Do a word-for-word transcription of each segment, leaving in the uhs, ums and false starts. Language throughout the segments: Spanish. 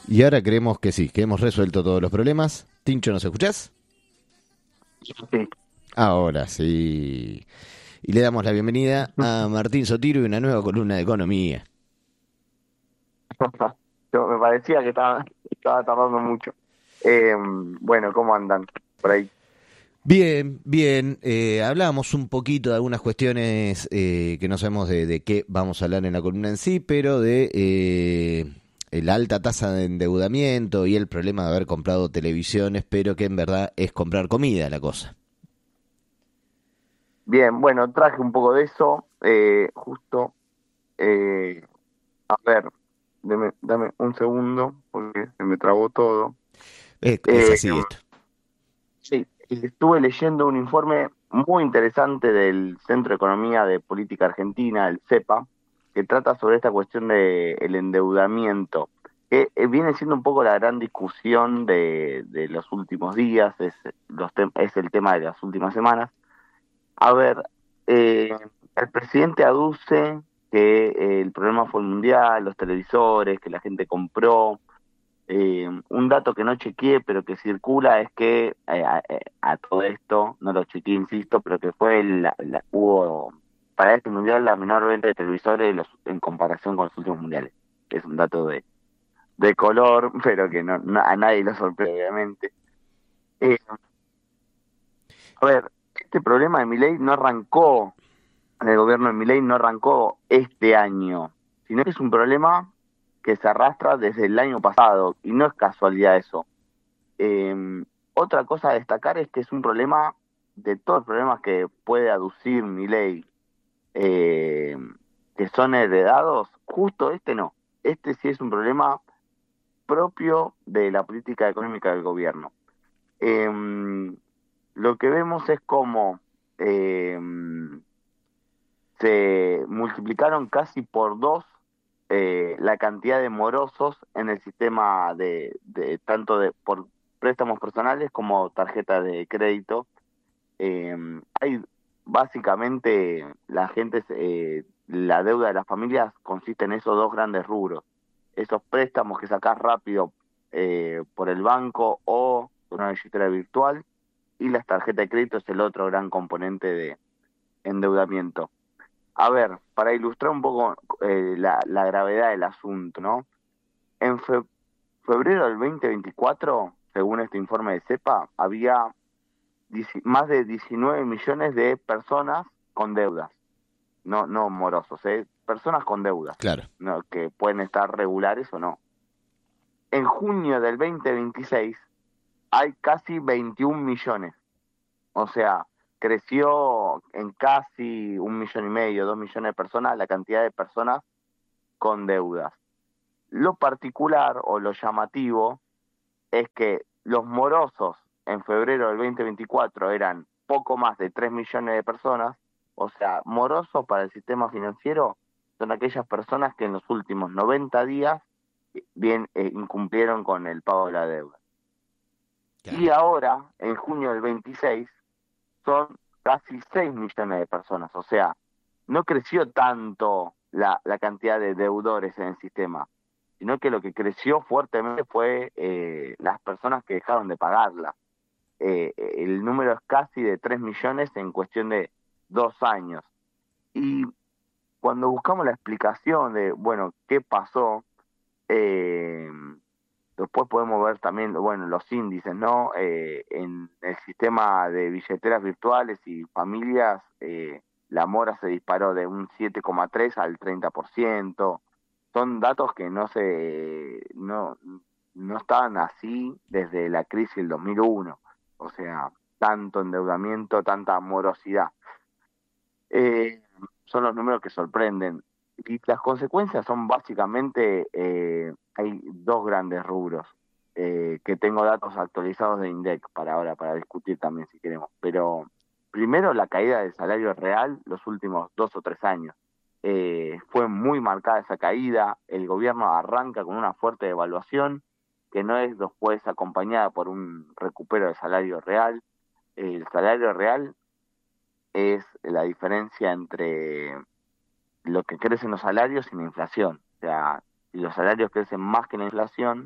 Y ahora creemos que sí, que hemos resuelto todos los problemas. Tincho, ¿nos escuchás? Sí. Ahora sí. Y le damos la bienvenida a Martín Sotiro y una nueva columna de economía. Yo, me parecía que estaba, estaba tardando mucho. Eh, bueno, ¿cómo andan por ahí? Bien, bien. Eh, hablábamos un poquito de algunas cuestiones eh, que no sabemos de, de qué vamos a hablar en la columna en sí, pero de eh, la alta tasa de endeudamiento y el problema de haber comprado televisiones, pero que en verdad es comprar comida la cosa. Bien, bueno, traje un poco de eso. Eh, justo, eh, a ver, deme- dame un segundo porque se me trabó todo. Es, es Eh, así esto. sí, estuve leyendo un informe muy interesante del Centro de Economía de Política Argentina, el CEPA, que trata sobre esta cuestión del endeudamiento, que eh, viene siendo un poco la gran discusión de, de los últimos días, es, los tem- es el tema de las últimas semanas. A ver, eh, el presidente aduce que eh, el problema fue mundial, los televisores, que la gente compró. Eh, un dato que no chequeé, pero que circula, es que eh, a, eh, a todo esto, no lo chequeé, insisto, pero que fue la, la- hubo para este mundial la menor venta de televisores en, los- en comparación con los últimos mundiales. Es un dato de, de color, pero que no, no- a nadie lo sorprende, obviamente. Eh, a ver, este problema de Milei no arrancó, en el gobierno de Milei no arrancó este año, sino que es un problema que se arrastra desde el año pasado, y no es casualidad eso. Eh, Otra cosa a destacar es que es un problema de todos los problemas que puede aducir mi ley, eh, que son heredados, justo este no. Este sí es un problema propio de la política económica del gobierno. Eh, lo que vemos es cómo eh, se multiplicaron casi por dos eh, la cantidad de morosos en el sistema de, de tanto de por préstamos personales como tarjetas de crédito. Eh, hay básicamente la gente, eh, la deuda de las familias consiste en esos dos grandes rubros, esos préstamos que sacás rápido eh, por el banco o por una billetera virtual, y las tarjetas de crédito es el otro gran componente de endeudamiento. A ver, para ilustrar un poco eh, la, la gravedad del asunto, ¿no? En fe- febrero del dos mil veinticuatro, según este informe de CEPA, había dieci- más de diecinueve millones de personas con deudas, no, no morosos, ¿eh? Personas con deudas, Claro. ¿no? Que pueden estar regulares o no. En junio del dos mil veintiséis hay casi veintiún millones, o sea, creció en casi un millón y medio, dos millones de personas la cantidad de personas con deudas. Lo particular o lo llamativo es que los morosos en febrero del dos mil veinticuatro eran poco más de tres millones de personas. O sea, morosos para el sistema financiero son aquellas personas que en los últimos noventa días bien eh, incumplieron con el pago de la deuda. Claro. Y ahora, en junio del veintiséis, son casi seis millones de personas. O sea, no creció tanto la, la cantidad de deudores en el sistema, sino que lo que creció fuertemente fue eh, las personas que dejaron de pagarla. Eh, el número es casi de tres millones en cuestión de dos años. Y cuando buscamos la explicación de, bueno, qué pasó, eh, después podemos ver también, bueno, los índices, ¿no? Eh, en el sistema de billeteras virtuales y familias, eh, la mora se disparó de un siete coma tres al treinta por ciento. Son datos que no se, no, no estaban así desde la crisis del dos mil uno. O sea, tanto endeudamiento, tanta morosidad. Eh, Son los números que sorprenden. Y las consecuencias son básicamente, eh, hay dos grandes rubros, eh, que tengo datos actualizados de INDEC para ahora, para discutir también si queremos. Pero primero la caída del salario real los últimos dos o tres años. Eh, fue muy marcada esa caída, el gobierno arranca con una fuerte devaluación que no es después acompañada por un recupero del salario real. El salario real es la diferencia entre lo que crecen los salarios y la inflación. O sea, si los salarios crecen más que la inflación,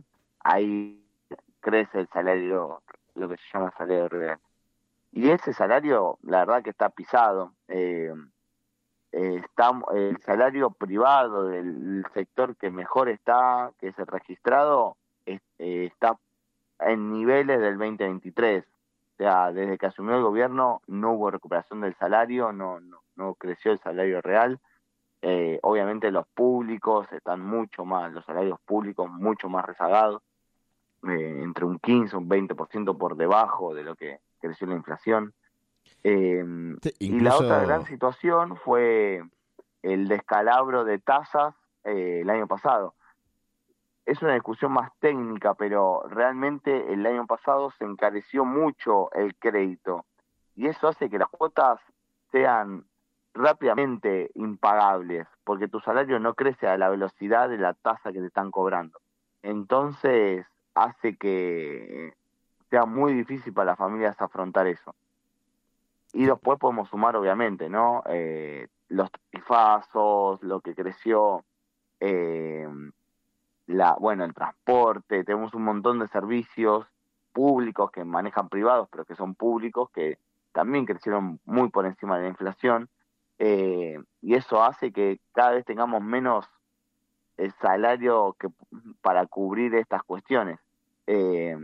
ahí crece el salario, lo que se llama salario real. Y ese salario, la verdad que está pisado. Eh, eh, está el salario privado del sector que mejor está, que es el registrado, es- eh, está en niveles del dos mil veintitrés. O sea, desde que asumió el gobierno no hubo recuperación del salario, no, no, no creció el salario real. Eh, obviamente los públicos están mucho más, los salarios públicos mucho más rezagados, eh, entre un quince, un veinte por ciento por debajo de lo que creció la inflación. Eh, Sí, y la otra gran incluso, situación fue el descalabro de tasas eh, el año pasado. Es una discusión más técnica, pero realmente el año pasado se encareció mucho el crédito y eso hace que las cuotas sean rápidamente impagables, porque tu salario no crece a la velocidad de la tasa que te están cobrando. Entonces hace que sea muy difícil para las familias afrontar eso. Y después podemos sumar, obviamente, ¿no? Eh, los tarifazos, lo que creció, eh, la, bueno, el transporte, tenemos un montón de servicios públicos que manejan privados, pero que son públicos, que también crecieron muy por encima de la inflación, eh, y eso hace que cada vez tengamos menos el salario que, para cubrir estas cuestiones. Eh,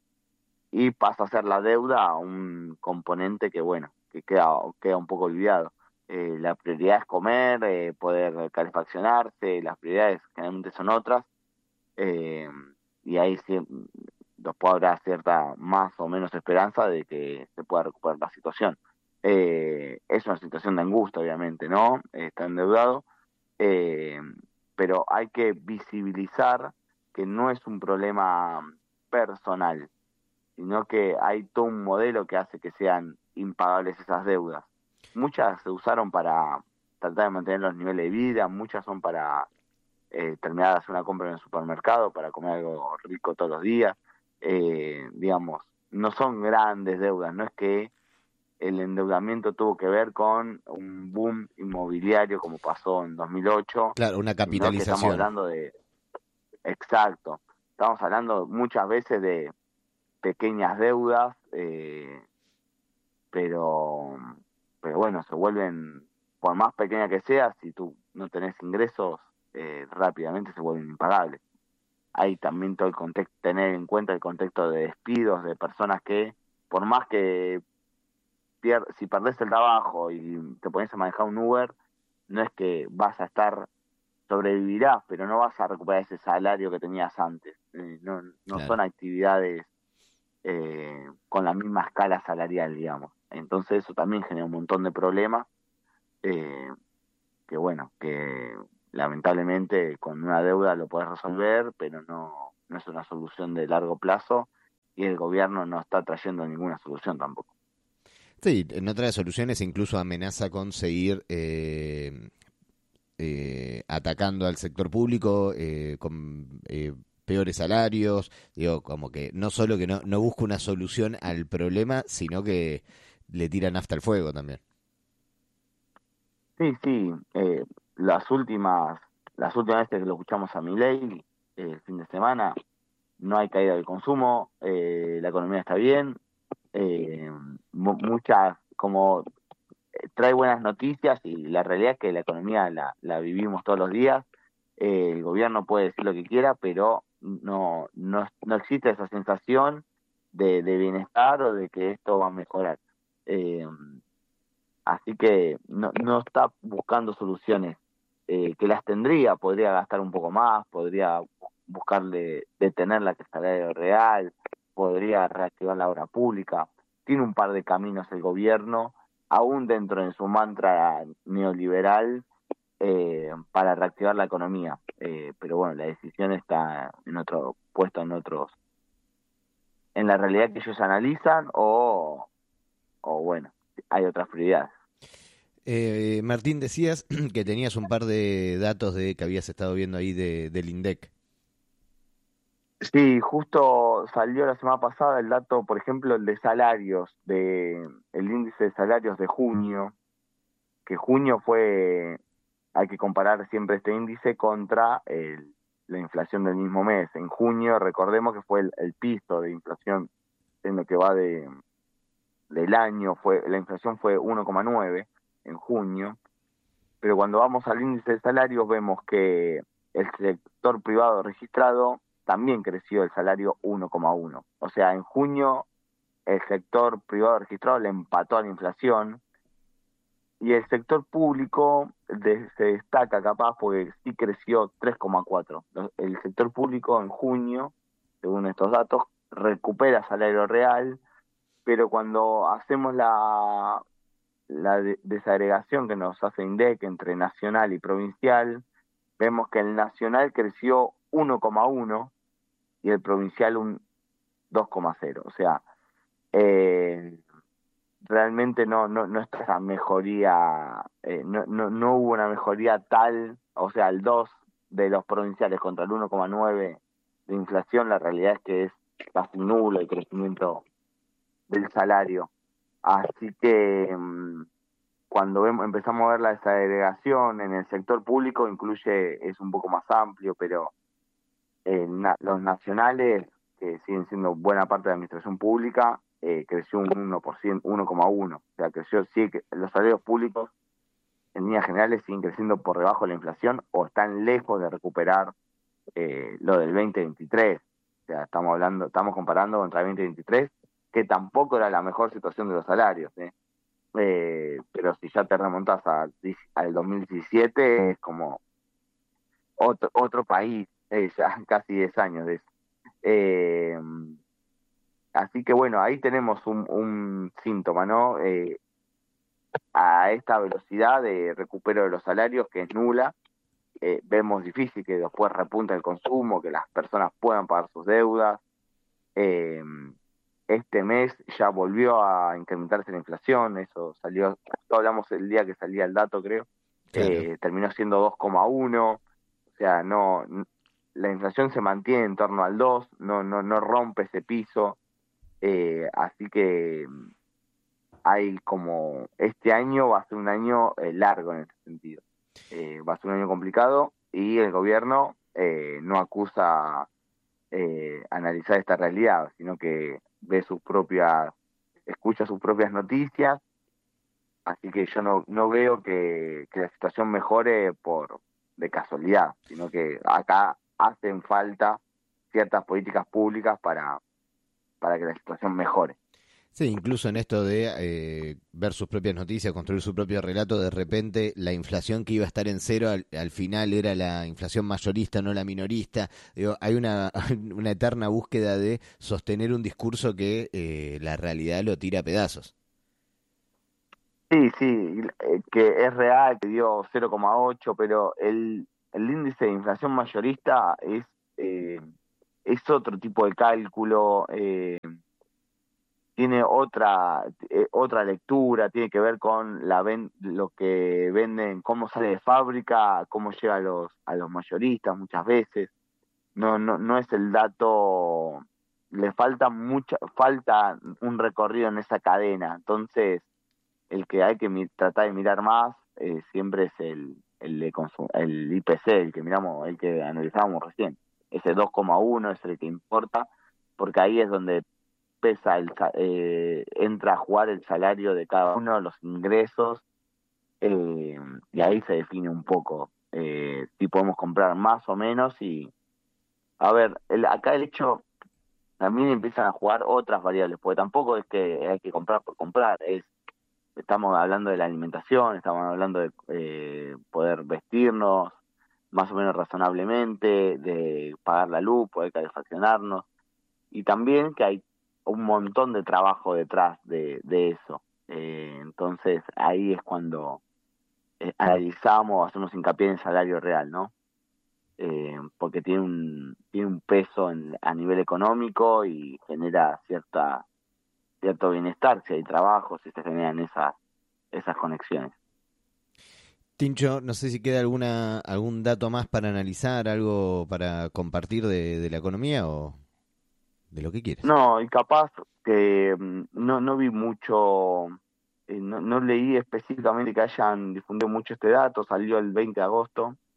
y pasa a ser la deuda un componente que, bueno, que queda, queda un poco olvidado. Eh, la prioridad es comer, eh, poder calefaccionarse, las prioridades generalmente son otras, eh, y ahí sí después habrá cierta más o menos esperanza de que se pueda recuperar la situación. Eh, es una situación de angustia, obviamente, ¿no? Está endeudado, eh, pero hay que visibilizar que no es un problema personal, sino que hay todo un modelo que hace que sean impagables esas deudas. Muchas se usaron para tratar de mantener los niveles de vida, muchas son para eh, terminar de hacer una compra en el supermercado, para comer algo rico todos los días. Eh, digamos, no son grandes deudas, no es que el endeudamiento tuvo que ver con un boom inmobiliario como pasó en dos mil ocho, claro, una sino que estamos capitalización. hablando de, exacto, estamos hablando muchas veces de pequeñas deudas, eh, pero, pero bueno, se vuelven, por más pequeña que sea, si tú no tenés ingresos, eh, rápidamente se vuelven impagables. Hay también todo el contexto, tener en cuenta el contexto de despidos de personas que, por más que pier si perdés el trabajo y te pones a manejar un Uber, no es que vas a estar, sobrevivirás, pero no vas a recuperar ese salario que tenías antes. Eh, no, no Claro. son actividades eh, con la misma escala salarial, digamos. Entonces eso también genera un montón de problemas, eh, que bueno, que lamentablemente con una deuda lo puedes resolver, pero no, no es una solución de largo plazo y el gobierno no está trayendo ninguna solución tampoco. Sí, no trae soluciones, incluso amenaza con seguir eh, eh, atacando al sector público eh, con eh, peores salarios. Digo, como que no solo que no, no busca una solución al problema, sino que le tira nafta al fuego también. Sí, sí, eh, las últimas, las últimas veces que lo escuchamos a Milei, eh, el fin de semana, no hay caída del consumo, eh, la economía está bien, eh, mu- muchas, como eh, trae buenas noticias y la realidad es que la economía la, la vivimos todos los días. Eh, el gobierno puede decir lo que quiera, pero no, no, no existe esa sensación de, de bienestar o de que esto va a mejorar. Eh, Así que no, no está buscando soluciones, eh, que las tendría, podría gastar un poco más, podría buscarle detener la salario real, podría reactivar la obra pública. Tiene un par de caminos el gobierno, aún dentro de su mantra neoliberal, eh, para reactivar la economía. Eh, pero bueno, la decisión está en otro puesto, en otros, en la realidad que ellos analizan o, o bueno, hay otras prioridades. Eh, Martín, decías que tenías un par de datos de que habías estado viendo ahí de, del INDEC. Sí, justo salió la semana pasada el dato, por ejemplo, el de salarios, de el índice de salarios de junio, que junio fue, hay que comparar siempre este índice contra el, la inflación del mismo mes. En junio, recordemos que fue el, el piso de inflación en lo que va de del año, fue la inflación fue uno coma nueve en junio, pero cuando vamos al índice de salarios vemos que el sector privado registrado también creció el salario uno coma uno. O sea, en junio el sector privado registrado le empató a la inflación y el sector público de, se destaca capaz porque sí creció tres coma cuatro. El sector público en junio, según estos datos, recupera salario real, pero cuando hacemos la, la de, desagregación que nos hace INDEC entre nacional y provincial, vemos que el nacional creció uno coma uno y el provincial un dos coma cero. O sea, eh, realmente no no no está esa mejoría, eh, no, no no hubo una mejoría tal, o sea, el dos de los provinciales contra el uno coma nueve de inflación, la realidad es que es casi nulo el crecimiento del salario. Así que mmm, cuando vemos, empezamos a ver la desagregación en el sector público, incluye, es un poco más amplio, pero eh, na, los nacionales, que siguen siendo buena parte de la administración pública, eh, creció un uno por ciento, uno coma uno. O sea, creció, sí, que los salarios públicos en líneas generales siguen creciendo por debajo de la inflación o están lejos de recuperar eh, lo del veinte veintitrés. O sea, estamos hablando, estamos comparando contra el veinte veintitrés, que tampoco era la mejor situación de los salarios, ¿eh? Eh, pero si ya te remontas a, al dos mil diecisiete, es como otro, otro país, eh, ya casi diez años de eso. Eh, así que bueno, ahí tenemos un, un síntoma, ¿no? Eh, a esta velocidad de recupero de los salarios, que es nula, eh, vemos difícil que después repunte el consumo, que las personas puedan pagar sus deudas. Eh, este mes ya volvió a incrementarse la inflación, eso salió, hablamos el día que salía el dato, creo, Claro. eh, terminó siendo dos coma uno, o sea, no, la inflación se mantiene en torno al dos, no, no, no rompe ese piso, eh, así que hay como, este año va a ser un año eh, largo en ese sentido, eh, va a ser un año complicado y el gobierno eh, no acusa eh, analizar esta realidad, sino que ve sus propias, escucha sus propias noticias, así que yo no, no veo que, que la situación mejore por de casualidad, sino que acá hacen falta ciertas políticas públicas para, para que la situación mejore. Sí, incluso en esto de eh, ver sus propias noticias, construir su propio relato, de repente la inflación que iba a estar en cero al, al final era la inflación mayorista, no la minorista. Digo, hay una, una eterna búsqueda de sostener un discurso que eh, la realidad lo tira a pedazos. Sí, sí, eh, que es real, que dio cero coma ocho, pero el, el índice de inflación mayorista es, eh, es otro tipo de cálculo, eh, tiene otra eh, otra lectura, tiene que ver con la ven, lo que venden, cómo sale de fábrica, cómo llega a los a los mayoristas muchas veces. No no no es el dato, le falta mucha falta un recorrido en esa cadena. Entonces, el que hay que mi, tratar de mirar más eh, siempre es el el de consum, el I P C, el que miramos, el que analizábamos recién. Ese dos coma uno es el que importa, porque ahí es donde pesa el, eh, entra a jugar el salario de cada uno, los ingresos, eh, y ahí se define un poco eh, si podemos comprar más o menos. Y a ver, el, acá el hecho, también empiezan a jugar otras variables, porque tampoco es que hay que comprar por comprar, es estamos hablando de la alimentación, estamos hablando de eh, poder vestirnos más o menos razonablemente, de pagar la luz, poder calefaccionarnos, y también que hay un montón de trabajo detrás de, de eso. Eh, entonces ahí es cuando eh, analizamos, hacemos hincapié en el salario real, ¿no? Eh, porque tiene un, tiene un peso en, a nivel económico y genera cierta cierto bienestar si hay trabajo, si se generan esas, esas conexiones. Tincho, no sé si queda alguna algún dato más para analizar, algo para compartir de, de la economía o de lo que quieres. No, y capaz que mm, no, no vi mucho, eh, no, no leí específicamente que hayan difundido mucho este dato, salió el veinte de agosto,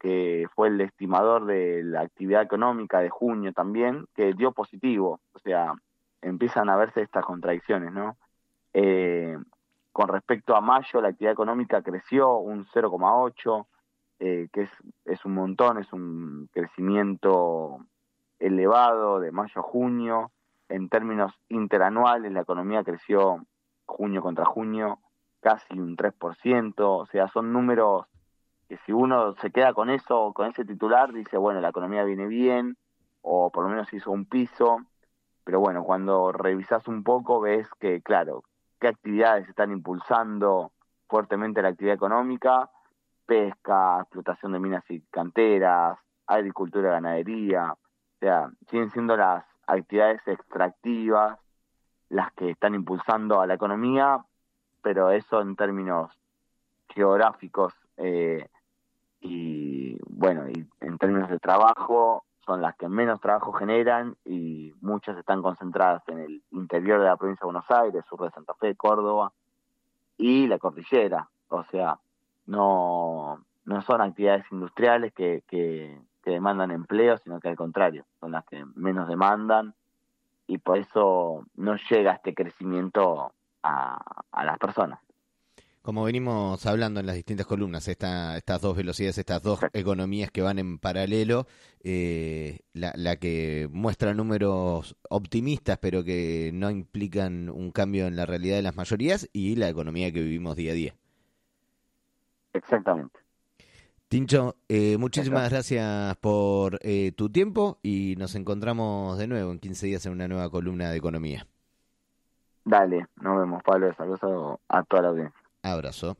que fue el estimador de la actividad económica de junio también, que dio positivo. O sea, empiezan a verse estas contradicciones, ¿no? Eh, con respecto a mayo, la actividad económica creció un cero coma ocho, eh, que es, es un montón, es un crecimiento elevado de mayo a junio. En términos interanuales, la economía creció junio contra junio casi un tres por ciento. O sea, son números que si uno se queda con eso, con ese titular, dice, bueno, la economía viene bien, o por lo menos hizo un piso. Pero bueno, cuando revisás un poco ves que, claro, qué actividades están impulsando fuertemente la actividad económica: pesca, explotación de minas y canteras, agricultura y ganadería. O sea, siguen siendo las actividades extractivas las que están impulsando a la economía, pero eso en términos geográficos eh, y bueno, y en términos de trabajo son las que menos trabajo generan, y muchas están concentradas en el interior de la provincia de Buenos Aires, sur de Santa Fe, Córdoba y la cordillera. O sea, no, no son actividades industriales que, que, que demandan empleo, sino que al contrario, son las que menos demandan, y por eso no llega este crecimiento a, a las personas. Como venimos hablando en las distintas columnas, esta, estas dos velocidades, estas dos economías que van en paralelo, eh, la, la que muestra números optimistas pero que no implican un cambio en la realidad de las mayorías, y la economía que vivimos día a día. Exactamente. Tincho, eh, muchísimas gracias por eh, tu tiempo, y nos encontramos de nuevo en quince días en una nueva columna de economía. Dale, nos vemos, Pablo. Saludos a toda la audiencia. Abrazo.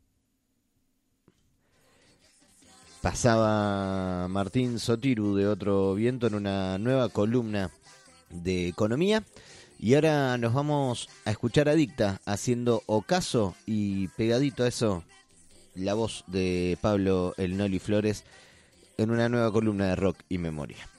Pasaba Martín Sotiru de Otro Viento en una nueva columna de economía, y ahora nos vamos a escuchar a Dicta haciendo ocaso, y pegadito a eso la voz de Pablo El Noli Flores en una nueva columna de Rock y Memoria.